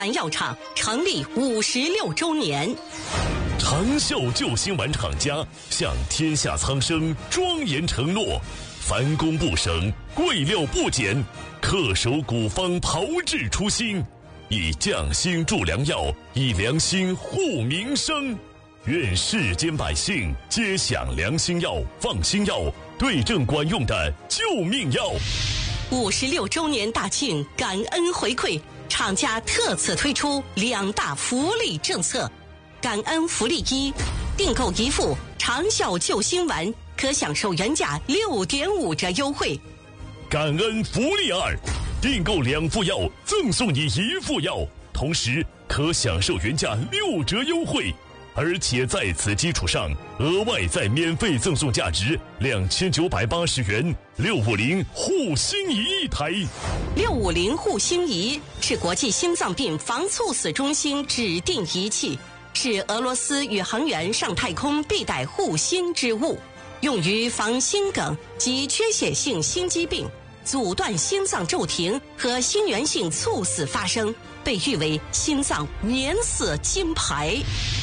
药厂成立56周年， 长效救心丸厂家向天下苍生庄严承诺：凡工不省，贵料不减，恪守古方，炮制初心，以匠心助良药，以良心护民生。愿世间百姓皆享良心药、放心药，对症管用的救命药。 56周年大庆感恩回馈，厂家特此推出2大福利政策。感恩福利1，订购一副长效救心丸可享受原价6.5折优惠。 感恩福利2，订购2副药赠送你1副药，同时可享受原价6折优惠，而且在此基础上额外再免费赠送价值2980元650护心仪1台。 650护心仪是国际心脏病防猝死中心指定仪器，是俄罗斯宇航员上太空必带护心之物，用于防心梗及缺血性心肌病，阻断心脏骤停和心源性猝死发生，被誉为心脏免死金牌。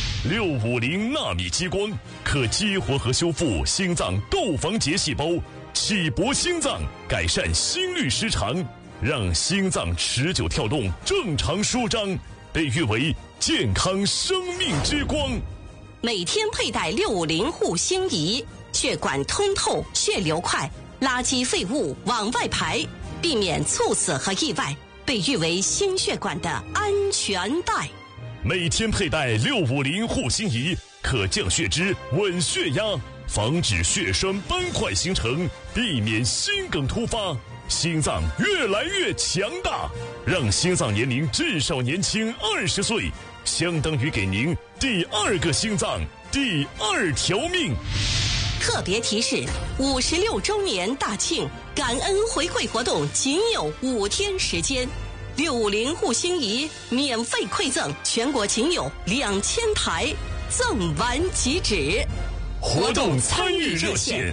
650纳米激光可激活和修复心脏窦房结细胞，起搏心脏，改善心律失常，让心脏持久跳动，正常舒张，被誉为健康生命之光。 每天佩戴650护心仪，血管通透，血流快，垃圾废物往外排，避免猝死和意外，被誉为心血管的安全带。 每天佩戴650护心仪，可降血脂、稳血压，防止血栓斑块形成，避免心梗突发，心脏越来越强大，让心脏年龄至少年轻20岁，相当于给您第2个心脏，第2条命。 特别提示：56周年大庆感恩回馈活动仅有5天时间，650护心仪免费馈赠，全国仅有2000台，赠完即止。 活动参与热线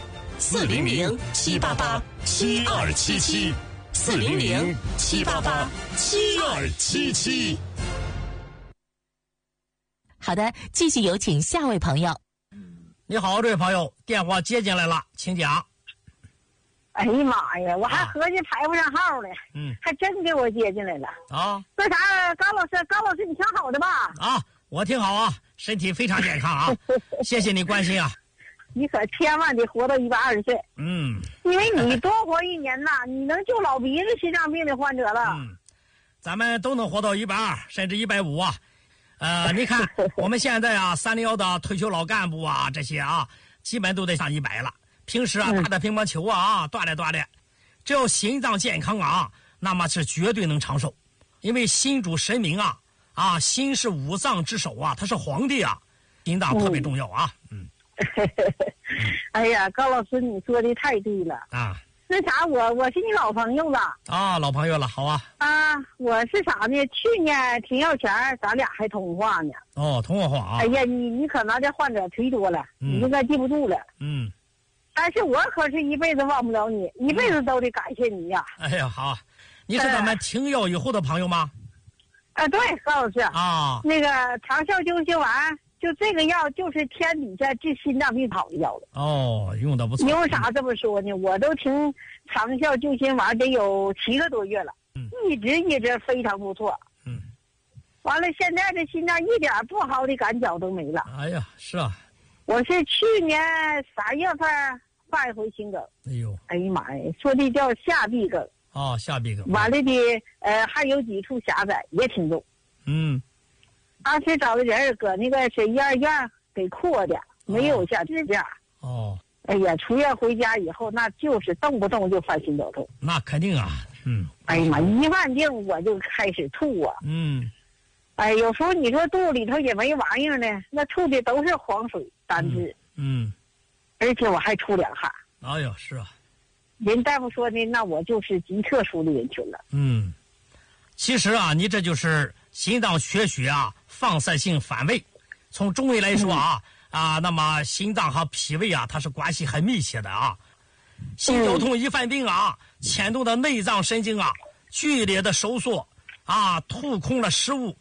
：400-788-7277，400-788-7277。 好的，继续有请下位朋友。 你好，这位朋友，电话接进来了，请讲。 哎呀妈呀，我还合计排不上号呢，还真给我接进来了啊！ 那啥，高老师，你挺好的吧？ 啊，我挺好啊，身体非常健康啊，谢谢你关心啊。 你可千万得活到120岁，因为你多活1年呐，你能救老鼻子心脏病的患者了。 咱们都能活到120，甚至150啊。你看我们现在啊，301的退休老干部啊，这些啊，基本都得上100了。平时啊，打打乒乓球啊，锻炼锻炼，只要心脏健康啊，那么是绝对能长寿。因为心主神明啊，心是5脏之首啊，他是皇帝啊，心脏特别重要啊。 哎呀，高老师，你说的太对了啊。那啥，我是你老朋友了啊，老朋友了，好啊。 啊，我是啥呢？去年停药前咱俩还通话呢。 哦，通过话啊。 哎呀，你可能这患者忒多了，你应该记不住了。但是我可是一辈子忘不了你，一辈子都得感谢你呀。 哎呀，好，你是咱们停药以后的朋友吗？ 对，高老师啊， 那个长效救心丸，就这个药就是天底下治心脏病好的药了。 哦，用的不错。 因为啥这么说呢？我都停长效救心丸得有7个多月了，一直非常不错。完了，现在这心脏一点不好的感觉都没了。 哎呀，是啊。 我是去年3月份犯一回心梗。哎呀妈呀，说的叫下壁梗。 哦，下壁梗。 完了的，还有几处狭窄也挺重。当时找的人搁那个是医院给扩的，没有下支架。 哦。 哎呀，出院回家以后，那就是动不动就犯心绞痛。 那肯定啊。 哎呀妈，一犯病我就开始吐啊。哎，有时候你说肚里头也没玩意儿呢，那吐的都是黄水单质。而且我还出2汗。 哎呦，是啊。 人大夫说呢，那我就是极特殊的人群了。 其实啊，你这就是心脏缺血啊，放射性反胃。从中医来说那么心脏和脾胃啊，它是关系很密切的啊。心绞痛一犯病啊，牵动的内脏神经啊，剧烈的收缩啊，吐空了食物，